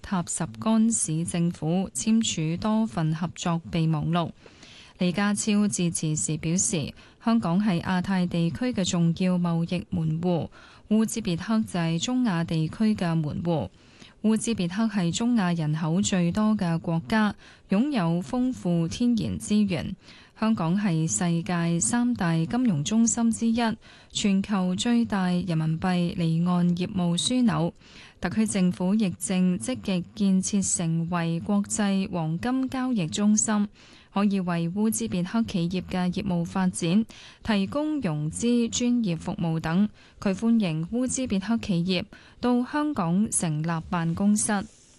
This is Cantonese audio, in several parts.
塔什干市政府簽署多份合作備忘錄。李家超致辭時表示，香港係亞太地區嘅重要貿易門戶，烏茲別克就係中亞地區嘅門戶。烏茲別克係中亞人口最多嘅國家，擁有豐富天然資源。香港係世界三大金融中心之一，全球最大人民幣離岸業務樞紐。特區政府亦正積極建設成為國際黃金交易中心，可以為烏茲別克企業嘅業務發展提供融資、專業服務等。佢歡迎烏茲別克企業到香港成立辦公室。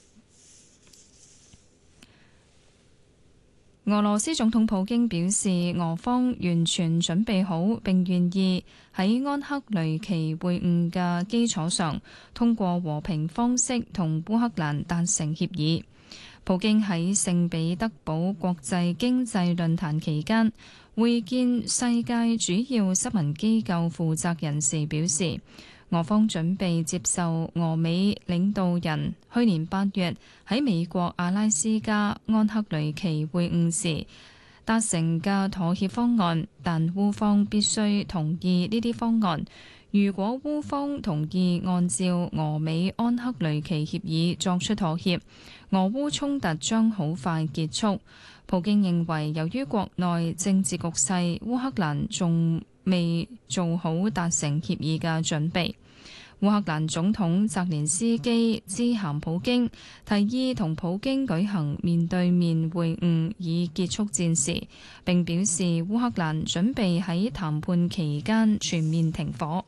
俄羅斯總統普京表示，俄方完全準備好並願意喺安克雷奇會晤嘅基礎上，通過和平方式同烏克蘭達成協議。普京喺聖彼得堡國際經濟論壇期間會見世界主要新聞機構負責人時表示，俄方準備接受俄美領導人去年8月喺美國阿拉斯加安克雷奇會晤時達成嘅妥協方案，但烏方必須同意呢啲方案。如果烏方同意按照俄美安克雷奇協議作出妥協，俄烏衝突將好快結束。普京認為，由於國內政治局勢，烏克蘭仲未做好達成協議嘅準備。烏克蘭總統澤連斯基致函普京，提議同普京舉行面對面會晤以結束戰事，並表示烏克蘭準備喺談判期間全面停火。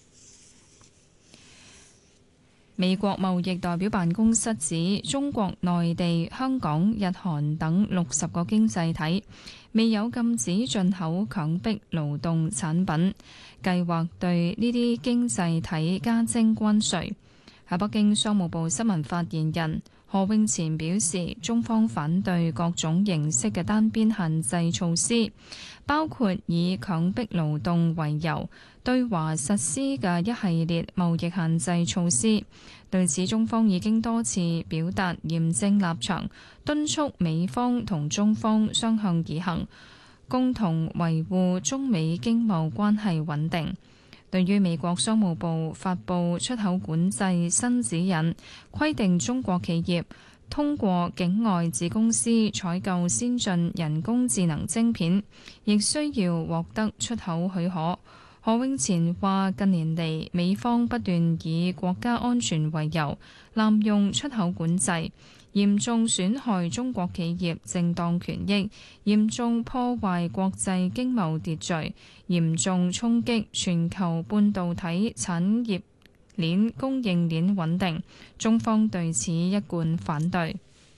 美國貿易代表辦公室指，中國內地、香港、日韓等60個經濟體未有禁止進口強迫勞動產品，計劃對呢啲經濟體加徵關稅。喺北京，商務部新聞發言人何永前表示，中方反對各種形式嘅單邊限制措施，包括以強迫勞動為由對華實施嘅一系列貿易限制措施。對此，中方已經多次表達嚴正立場，敦促美方同中方相向而行，共同維護中美經貿關係穩定。對於美國商務部發布出口管制新指引，規定中國企業通過境外子公司採購先進人工智能晶片，亦需要獲得出口許可。何永前話：近年嚟，美方不斷以國家安全為由，濫用出口管制，嚴重損害中國企業正當權益，嚴重破壞國際經貿秩序，嚴重衝擊全球半導體產業鏈供應鏈穩定。中方對此一貫反對。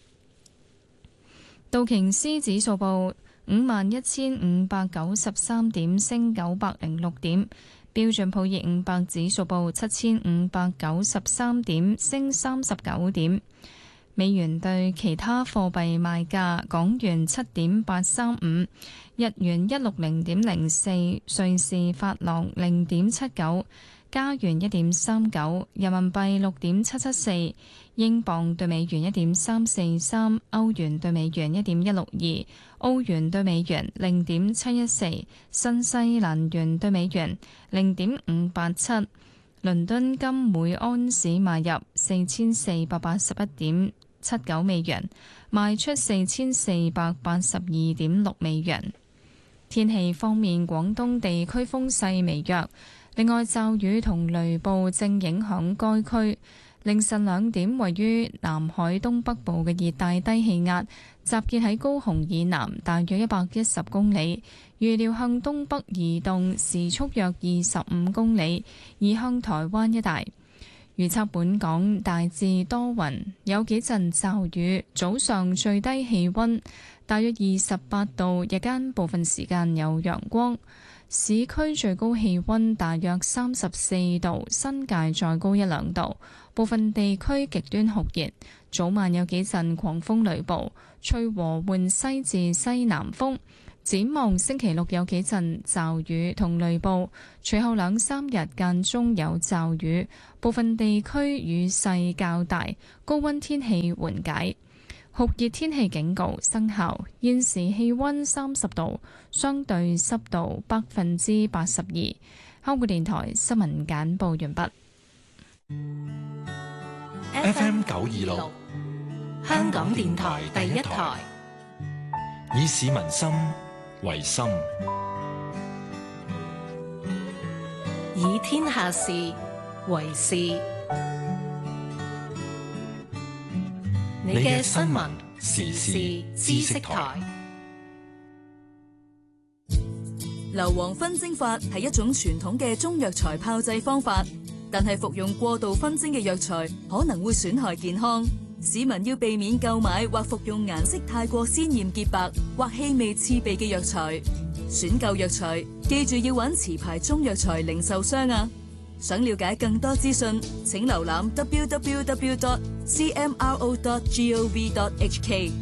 道瓊斯指數報51,593點，升906點；標準普爾500指數報7,593點，升39點。美元對其他貨幣賣價：港元7.835，日元160.04，瑞士法郎0.79，加元1.39，人民幣6.774，英鎊對美元1.343，歐元對美元1.162，澳元對美元0.714，新西蘭元對美元0.587。倫敦金每安士買入4481.79美元，賣出4482.6美元。天氣方面，廣東地區風勢微弱，另外驟雨同雷暴正影響該區。凌晨2點，位於南海東北部嘅熱帶低氣壓集結喺高雄以南大約110公里，預料向東北移動，時速約25公里，移向台灣一帶。預測本港大致多雲，有幾陣驟雨，早上最低氣溫大約28度，日間部分時間有陽光。市區最高氣溫大約34度，新界再高1-2度，部分地區極端酷熱，早晚有幾陣狂風雷暴，吹和緩西至西南風。 展望星期六有幾陣驟雨同雷暴，隨後2-3日間中有驟雨，部分地區雨勢較大，高溫天氣緩解。酷熱天氣警告生效，現時氣溫30度，相對濕度82%。香港電台新聞簡報完畢。 FM 926，香港電台第一台，以市民心為心， 以天下事為事。你嘅新聞時事知識台。 硫磺熏蒸法係一種傳統嘅中藥材炮製方法，但係服用過度熏蒸嘅藥材可能會損害健康。市民要避免購買或服用顏色太過鮮豔潔白或氣味刺鼻嘅藥材。選購藥材記住要揾持牌中藥材零售商啊！想了解更多資訊，請瀏覽 www.cmro.gov.hk。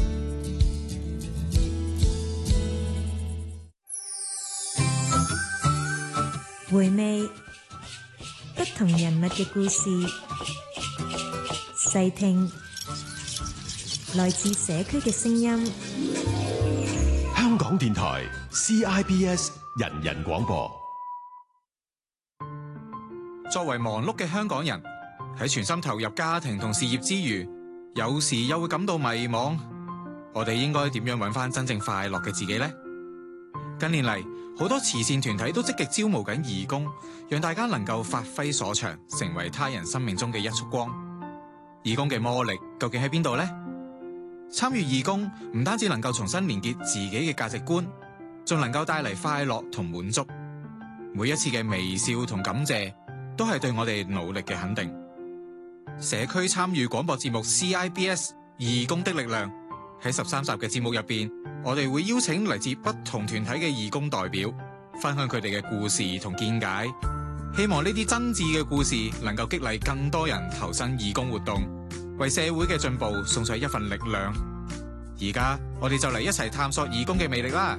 回味不同人物嘅故事，細聽來自社區嘅聲音。 香港電台 CIBS 人人廣播。 作為忙碌嘅香港人，喺全心投入家庭同事業之餘，有時又會感到迷茫。我哋應該點樣揾返真正快樂嘅自己呢？近年嚟，好多慈善團體都積極招募緊義工，讓大家能夠發揮所長，成為他人生命中嘅一束光。義工嘅魔力究竟喺邊度呢？參與義工唔單止能夠重新連結自己嘅價值觀，仲能夠帶嚟快樂同滿足。每一次嘅微笑同感謝，都係對我哋努力嘅肯定。社區參與廣播節目 CIBS 義工的力量，喺13集嘅節目入邊，我哋會邀請嚟自不同團體嘅義工代表，分享佢哋嘅故事同見解。希望呢啲真摯嘅故事能夠激勵更多人投身義工活動，為社會嘅進步送上一份力量。而家我哋就嚟一齊探索義工嘅魅力啦！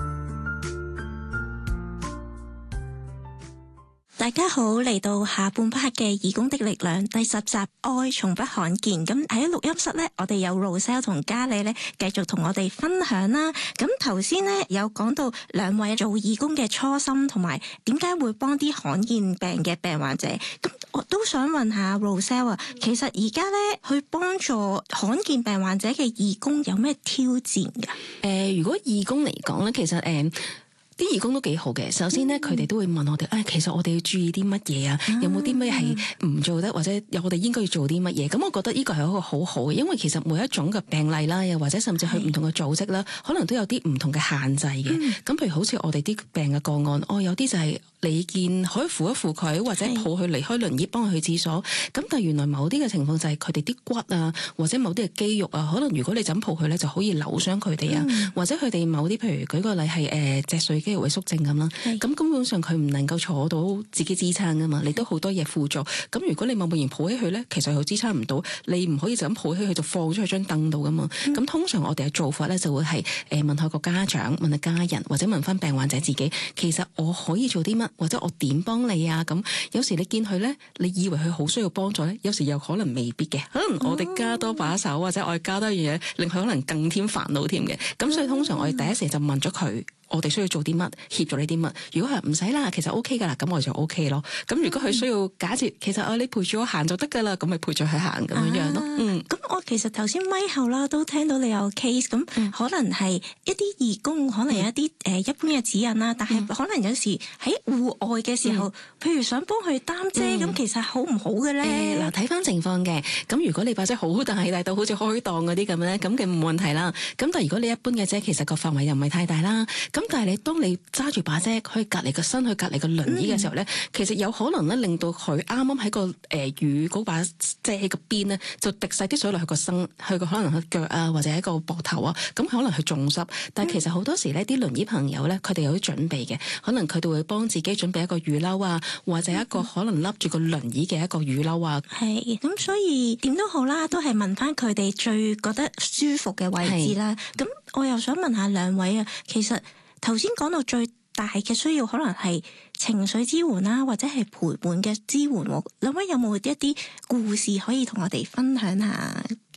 大家好，嚟到下半 part 嘅義工的力量第10集，愛從不罕見。咁喺錄音室呢，我哋有 Roselle 同嘉莉呢，繼續同我哋分享啦。咁頭先呢，有講到兩位做義工嘅初心，同埋點解會幫啲罕見病嘅病患者。咁我都想問下 Roselle 啊，其實而家呢，去幫助罕見病患者嘅義工有咩挑戰㗎？ 如果義工嚟講呢，其實啲義工都幾好嘅。首先咧，佢哋都會問我哋，其實我哋要注意啲乜嘢啊？有冇啲咩係唔做得，或者我哋應該要做啲乜嘢？咁我覺得呢個係一個好好嘅，因為其實每一種嘅病例啦，又或者甚至係唔同嘅組織啦，可能都有啲唔同嘅限制嘅。咁譬如好似我哋啲病嘅個案，有啲就係你見可以扶一扶佢，或者抱佢離開輪椅，幫佢去廁所。咁但係原來某啲嘅情況就係佢哋啲骨啊，或者某啲嘅肌肉啊，可能如果你就咁抱佢咧，就可以扭傷佢哋啊。或者佢哋某啲譬如舉個例係脊髓肌肉萎縮症咁啦，咁根本上佢唔能夠坐到自己支撐噶嘛，你都好多嘢輔助。咁如果你貿貿然抱起佢咧，其實佢支撐唔到，你唔可以就咁抱起佢就放咗喺張凳度噶嘛。咁通常我哋嘅做法咧就會係問下個家長，問下家人，或者問翻病患者自己，其實我可以做啲乜，或者我點幫你啊？咁有時你見佢咧，你以為佢好需要幫助咧，有時又可能未必嘅，可能我哋加多把手，或者我哋加多樣嘢，令佢可能更添煩惱添嘅。咁所以通常我哋第一時就問咗佢。我哋需要做啲乜，協助你啲乜？如果係唔使啦，其實 OK 噶啦，咁我就 OK 咯。咁如果佢需要假設，其實你陪住我行就得噶啦，咁咪陪住佢行咁樣咯。 咁我其實頭先咪後啦，都聽到你有 case，咁可能係一啲義工，可能有一啲一般嘅指引啦，但係可能有時喺戶外嘅時候，譬如想幫佢擔遮，咁其實好唔好嘅咧？ 嗱，睇翻情況嘅。咁如果你把遮好大到好似開檔嗰啲咁咧，咁嘅冇問題啦。咁但係如果你一般嘅遮，其實個範圍又唔係太大啦。咁但係當你揸住把遮去隔離個身，去隔離個輪椅嘅時候咧，其實有可能咧令到佢啱啱喺個雨嗰把遮個邊咧，就滴晒啲水落去個身，去個可能個腳啊，或者喺個膊頭啊，咁可能佢中濕。但係其實好多時咧，啲輪椅朋友咧，佢哋有啲準備嘅，可能佢哋會幫自己準備一個雨褸啊，或者一個可能笠住個輪椅嘅一個雨褸啊。 係咁，所以點都好啦，都係問翻佢哋最覺得舒服嘅位置啦。咁我又想問下兩位啊，其實頭先講到最大嘅需要可能係情緒支援啦，或者係陪伴嘅支援，兩位有冇一啲故事可以同我哋分享下？